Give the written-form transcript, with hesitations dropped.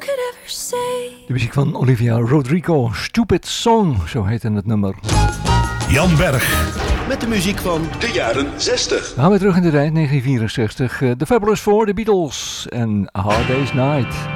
De muziek van Olivia Rodrigo, Stupid Song, zo heette het nummer. Jan Berg. Met de muziek van de jaren 60. Dan gaan we terug in de tijd, 1964. The Fabulous Four, The Beatles en A Hard Day's Night.